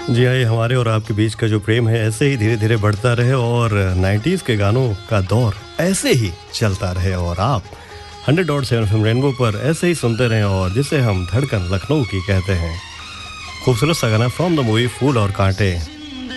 जी हाँ, ये हमारे और आपके बीच का जो प्रेम है ऐसे ही धीरे-धीरे बढ़ता रहे और 90s के गानों का दौर ऐसे ही चलता रहे और आप 100.7 एफएम रेनबो पर ऐसे ही सुनते रहें और जिसे हम धड़कन लखनऊ की कहते हैं। खूबसूरत सा गाना फ्रॉम द मूवी फूल और कांटे।